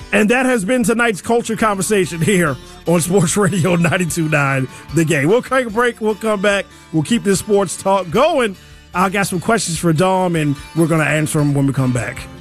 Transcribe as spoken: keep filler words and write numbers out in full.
And that has been tonight's culture conversation here on Sports Radio ninety-two point nine The Game. We'll take a break. We'll come back. We'll keep this sports talk going. I got some questions for Dom, and we're going to answer them when we come back.